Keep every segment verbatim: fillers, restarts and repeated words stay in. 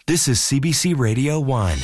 This is C B C Radio one.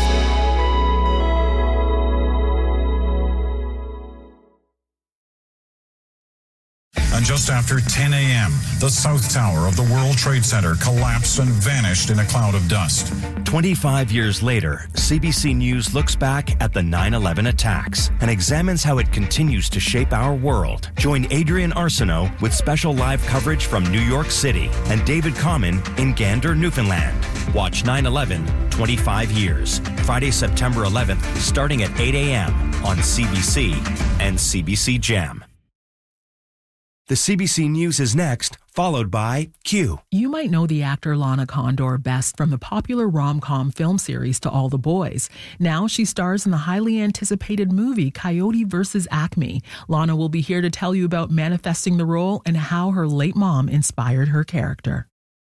And just after ten a.m., the South Tower of the World Trade Center collapsed and vanished in a cloud of dust. twenty-five years later, C B C News looks back at the nine eleven attacks and examines how it continues to shape our world. Join Adrian Arsenault with special live coverage from New York City and David Common in Gander, Newfoundland. Watch nine eleven, twenty-five years, Friday, September eleventh, starting at eight a.m. on C B C and C B C Jam. The C B C News is next, followed by Q. You might know the actor Lana Condor best from the popular rom-com film series To All the Boys. Now she stars in the highly anticipated movie Coyote versus Acme. Lana will be here to tell you about manifesting the role and how her late mom inspired her character.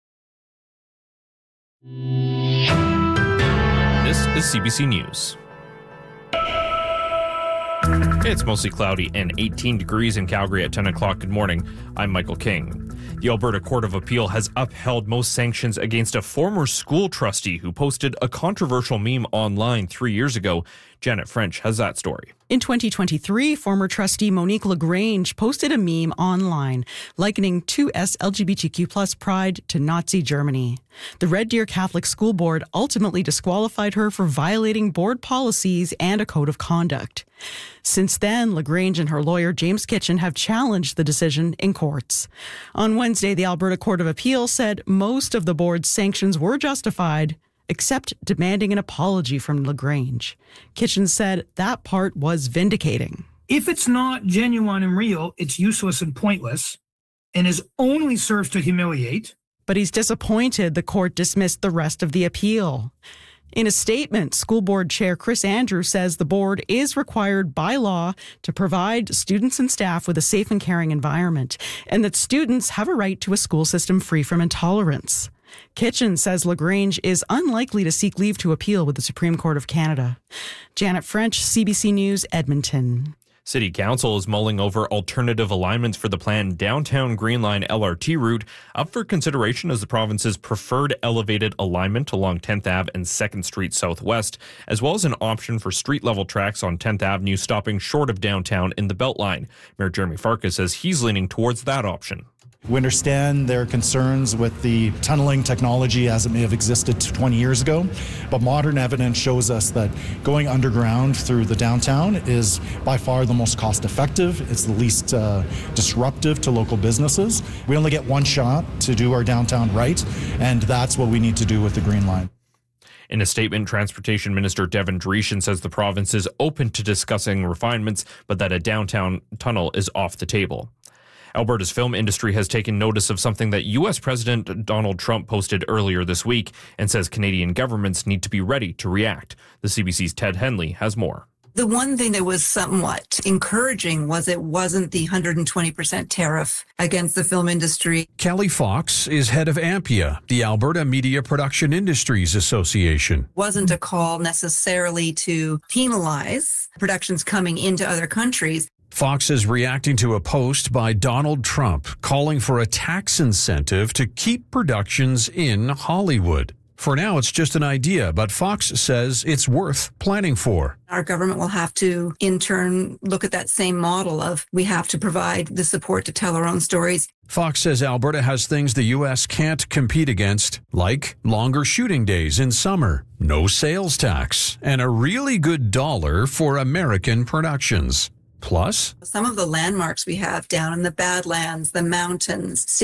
This is C B C News. It's mostly cloudy and eighteen degrees in Calgary at ten o'clock. Good morning. I'm Michael King. The Alberta Court of Appeal has upheld most sanctions against a former school trustee who posted a controversial meme online three years ago. Janet French has that story. In twenty twenty-three, former trustee Monique LaGrange posted a meme online likening two S L G B T Q plus pride to Nazi Germany. The Red Deer Catholic School Board ultimately disqualified her for violating board policies and a code of conduct. Since then, LaGrange and her lawyer James Kitchen have challenged the decision in courts. On Wednesday, the Alberta Court of Appeal said most of the board's sanctions were justified, except demanding an apology from LaGrange. Kitchen said that part was vindicating. If it's not genuine and real, it's useless and pointless, and is only serves to humiliate. But he's disappointed the court dismissed the rest of the appeal. In a statement, School Board Chair Chris Andrews says the board is required by law to provide students and staff with a safe and caring environment, and that students have a right to a school system free from intolerance. Kitchen says LaGrange is unlikely to seek leave to appeal with the Supreme Court of Canada. Janet French, C B C News, Edmonton. City Council is mulling over alternative alignments for the planned downtown Green Line L R T route, up for consideration as the province's preferred elevated alignment along tenth Avenue and second Street Southwest, as well as an option for street-level tracks on tenth Avenue stopping short of downtown in the Beltline. Mayor Jeremy Farkas says he's leaning towards that option. We understand their concerns with the tunneling technology as it may have existed twenty years ago, but modern evidence shows us that going underground through the downtown is by far the most cost-effective. It's the least uh, disruptive to local businesses. We only get one shot to do our downtown right, and that's what we need to do with the Green Line. In a statement, Transportation Minister Devin Dreeshen says the province is open to discussing refinements, but that a downtown tunnel is off the table. Alberta's film industry has taken notice of something that U S President Donald Trump posted earlier this week and says Canadian governments need to be ready to react. The C B C's Ted Henley has more. The one thing that was somewhat encouraging was it wasn't the one hundred twenty percent tariff against the film industry. Kelly Fox is head of AMPIA, the Alberta Media Production Industries Association. It wasn't a call necessarily to penalize productions coming into other countries. Fox is reacting to a post by Donald Trump calling for a tax incentive to keep productions in Hollywood. For now, it's just an idea, but Fox says it's worth planning for. Our government will have to, in turn, look at that same model of we have to provide the support to tell our own stories. Fox says Alberta has things the U S can't compete against, like longer shooting days in summer, no sales tax, and a really good dollar for American productions. Plus, some of the landmarks we have down in the Badlands, the mountains,